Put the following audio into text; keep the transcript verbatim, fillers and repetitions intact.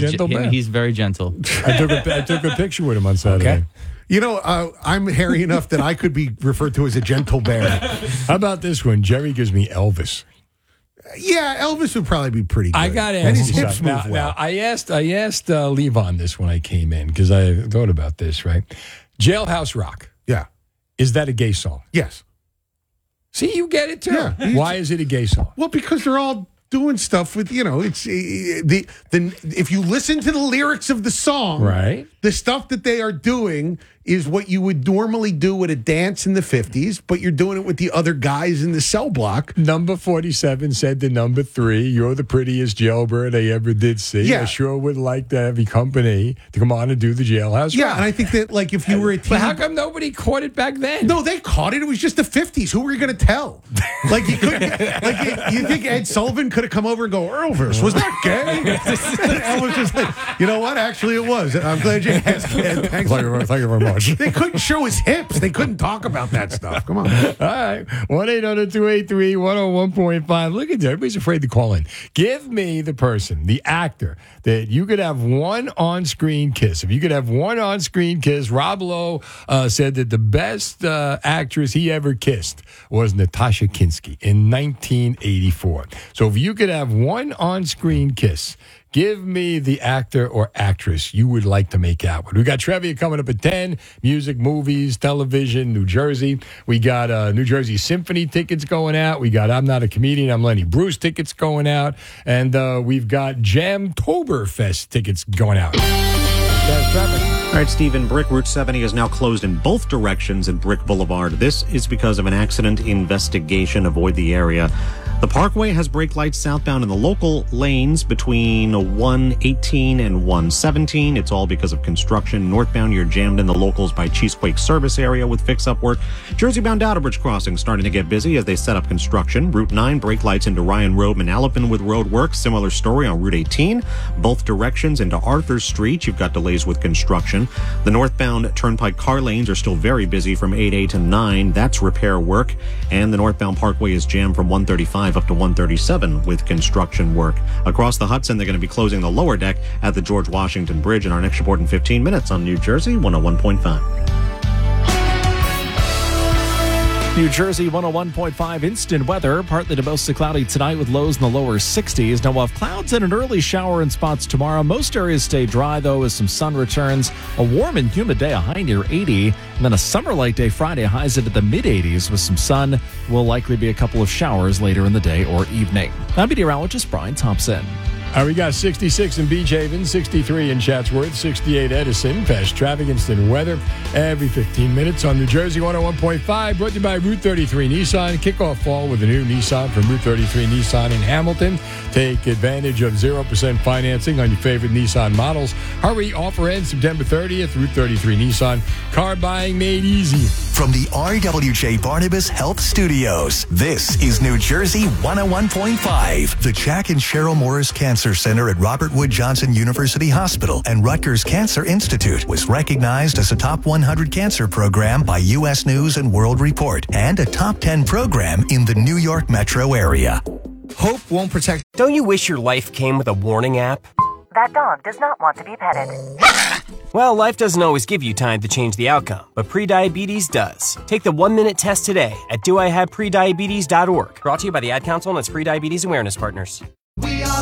gentle he, bear. he's very gentle. I took a, I took a picture with him on Saturday. Okay. You know, uh, I'm hairy enough that I could be referred to as a gentle bear. How about this one? Jerry gives me Elvis. Yeah, Elvis would probably be pretty good. I got to And ask his you hips something. move now, well. now, I asked, I asked uh, Levon this when I came in because I thought about this, right? Jailhouse Rock. Yeah. Is that a gay song? Yes. See, you get it too. Yeah. Why is it a gay song? Well, because they're all doing stuff with, you know, it's uh, the the if you listen to the lyrics of the song, Right. the stuff that they are doing is what you would normally do at a dance in the fifties, but you're doing it with the other guys in the cell block. Number forty-seven said to number three, "You're the prettiest jailbird I ever did see. Yeah. I sure would like to have your company to come on and do the Jailhouse Yeah, Rock." and I think that, like, if you were a But how teen, come nobody caught it back then? no, they caught it. It was just the fifties. Who were you going to tell? Like, you couldn't. Like, you, you think Ed Sullivan could have come over and go, "Elvis, was that gay?" Elvis was like, "You know what? Actually, it was." I'm glad you asked, Ed. Thanks. Thank you, very- thank you very much. They couldn't show his hips. They couldn't talk about that stuff. Come on. All right. one eight hundred two eight three one oh one point five. Look at that. Everybody's afraid to call in. Give me the person, the actor, that you could have one on-screen kiss. If you could have one on-screen kiss, Rob Lowe uh, said that the best uh, actress he ever kissed was Natasha Kinski in nineteen eighty-four. So if you could have one on-screen kiss, give me the actor or actress you would like to make out with. We got trivia coming up at ten, music, movies, television, New Jersey. We got uh, New Jersey Symphony tickets going out. We got I'm Not a Comedian, I'm Lenny Bruce tickets going out. And uh, we've got Jamtoberfest tickets going out. That's traffic. All right, Stephen, Brick Route seventy is now closed in both directions at Brick Boulevard. This is because of an accident investigation. Avoid the area. The Parkway has brake lights southbound in the local lanes between one eighteen and one seventeen. It's all because of construction. Northbound, you're jammed in the locals by Cheesequake service area with fix-up work. Jersey-bound Outerbridge crossing starting to get busy as they set up construction. Route nine, brake lights into Ryan Road, Manalapan with road work. Similar story on Route eighteen. Both directions into Arthur Street, you've got delays with construction. The northbound Turnpike car lanes are still very busy from eight A to nine. That's repair work. And the northbound Parkway is jammed from one thirty-five up to one thirty-seven with construction work. Across the Hudson, they're going to be closing the lower deck at the George Washington Bridge. In our next report in fifteen minutes on New Jersey one oh one point five. New Jersey one oh one point five instant weather. Partly to mostly cloudy tonight with lows in the lower sixties. Now we'll have clouds and an early shower in spots tomorrow. Most areas stay dry, though, as some sun returns. A warm and humid day, a high near eighty. And then a summer-like day Friday, highs into the mid-eighties with some sun. Will likely be a couple of showers later in the day or evening. I'm meteorologist Brian Thompson. All right, we got sixty-six in Beach Haven, sixty-three in Chatsworth, sixty-eight Edison. Fast traffic, instant weather every fifteen minutes on New Jersey one oh one point five. Brought to you by Route thirty-three Nissan. Kick off fall with a new Nissan from Route thirty-three Nissan in Hamilton. Take advantage of zero percent financing on your favorite Nissan models. Hurry, offer ends September thirtieth. Route thirty-three Nissan. Car buying made easy. From the R W J Barnabas Health Studios, this is New Jersey one oh one point five. The Jack and Cheryl Morris Cancer Center at Robert Wood Johnson University Hospital and Rutgers Cancer Institute was recognized as a top one hundred cancer program by U S News and World Report and a top ten program in the New York metro area. Hope won't protect. Don't you wish your life came with a warning app? That dog does not want to be petted. Well, life doesn't always give you time to change the outcome, but prediabetes does. Take the one-minute test today at do I have prediabetes dot org. Brought to you by the Ad Council and its Prediabetes Awareness Partners. We are